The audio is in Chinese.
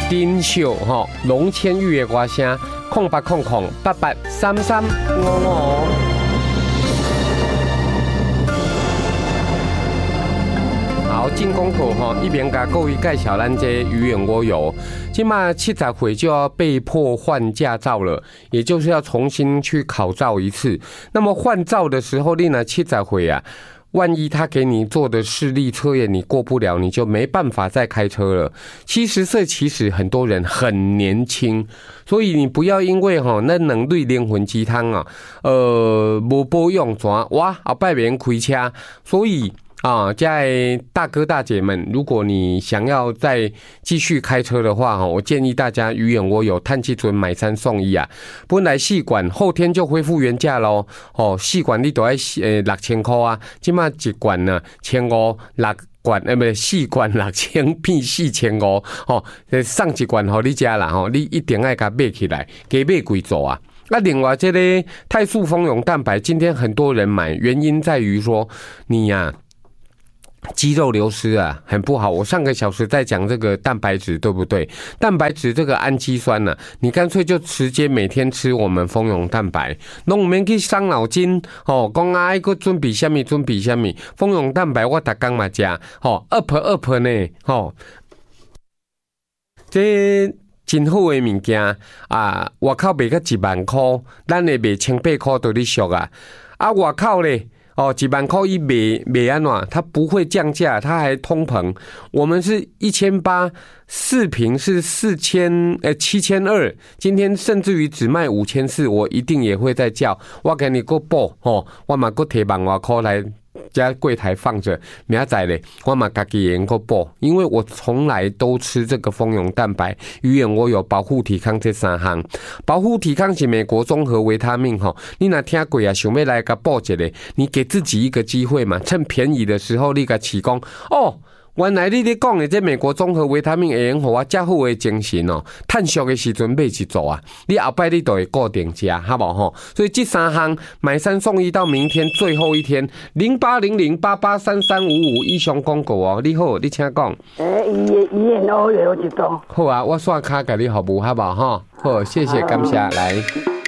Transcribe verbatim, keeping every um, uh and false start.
珍惜吼龙千玉的歌声，空八空空八八三三五五。好，进公口哈，一边甲各位介绍咱这鱼眼蜗牛，今嘛七十岁就要被迫换驾照了，也就是要重新去考照一次。那么换照的时候，你那七十岁啊，万一他给你做的视力测验你过不了，你就没办法再开车了。七十岁其实很多人很年轻，所以你不要因为吼那两类灵魂鸡汤啊，呃，无保养怎哇后摆袂用开车，所以。啊，在大哥大姐们，如果你想要再继续开车的话，我建议大家鱼眼蜗牛碳气樽买三送一啊！本来细管后天就恢复原价喽，哦，细管你都要呃六千块啊，今嘛一管呢千五六。管呃不四管六千变四千五，吼，送一管互你家啦吼，你一定要甲买起来，加买几组啊？那另外这个泰素蜂蛹蛋白，今天很多人买，原因在于说你呀、啊。肌肉流失啊，很不好。我上个小时在讲这个蛋白质，对不对？蛋白质这个氨基酸呢、啊，你干脆就直接每天吃我们蜂蛹蛋白，拢唔免去伤脑筋哦。讲啊，一个准备什么，准备什么？蜂蛹蛋白我逐天嘛食，哦，二婆二婆呢，哦，这真好的物件啊！外口卖个一万块，咱会卖千八块都咧俗啊！啊，外口咧。哦，几万块一卖卖安怎？它不会降价，它还通膨。我们是一千八，四瓶是四千，呃七千二。今天甚至于只卖五千四，我一定也会再叫。我给你个报哦，我嘛个提万外块来。家柜台放着，明仔咧，我嘛家己研个补，因为我从来都吃这个蜂蛹蛋白、鱼眼蜗牛、保护体康这三项。保护体康是美国综合维他命吼，你若听过啊，想要来个补一下，你给自己一个机会嘛，趁便宜的时候你个起功哦。原来你咧讲的这美国综合维他命会用互我较好的精神哦，趁俗的时阵买一组啊，你后摆你都会固定吃，好不好？所以这三项买三送一到明天最后一天，零八零零八八三三五五以上广告哦。你好，你请讲。 诶，伊伊眼乌有一种。 好啊，我刷卡给你服务，好不好？好，谢谢，感谢，来。